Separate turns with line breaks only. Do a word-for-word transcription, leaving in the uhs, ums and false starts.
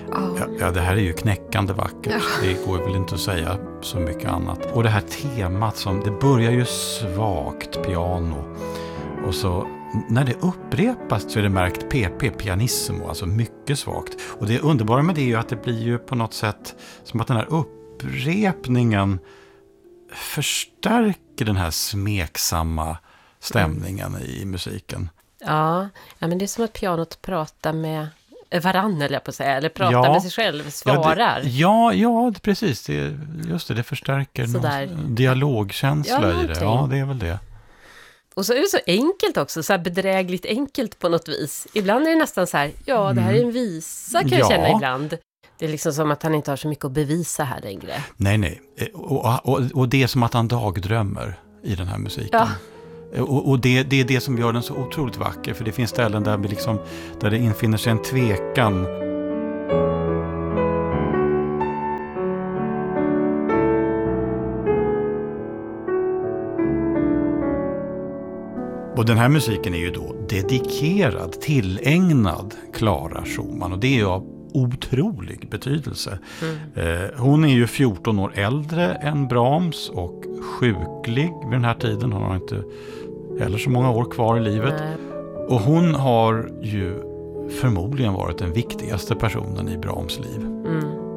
Oh.
Ja, ja, det här är ju knäckande vackert. Ja. Det går väl inte att säga så mycket annat. Och det här temat som, det börjar ju svagt piano. Och så när det upprepas så är det märkt P P, pianissimo, alltså mycket svagt. Och det underbara med det är ju att det blir ju på något sätt som att den här upprepningen förstärker den här smeksamma stämningen mm. i musiken.
Ja, ja, men det är som att pianot pratar med varann, eller jag på att säga, eller pratar
ja,
med sig själv, svarar.
Ja, det, ja, ja det, precis. Det, just det, det förstärker någon dialogkänsla ja, i det. Ja, det är väl det.
Och så är det så enkelt också, så här bedrägligt enkelt på något vis. Ibland är det nästan så här, ja, det här är en visa kan jag ja. känna ibland. Det är liksom som att han inte har så mycket att bevisa här längre.
Nej, nej. Och, och, och det är som att han dagdrömmer i den här musiken. Ja. Och, och det, det är det som gör den så otroligt vacker. För det finns ställen där, vi liksom, där det infinner sig en tvekan. Och den här musiken är ju då dedikerad, tillägnad Clara Schumann. Och det är av otrolig betydelse. Mm. Eh, hon är ju fjorton år äldre än Brahms och sjuklig vid den här tiden. Hon har inte heller så många år kvar i livet. Nej. Och hon har ju förmodligen varit den viktigaste personen i Brahms liv.
Mm.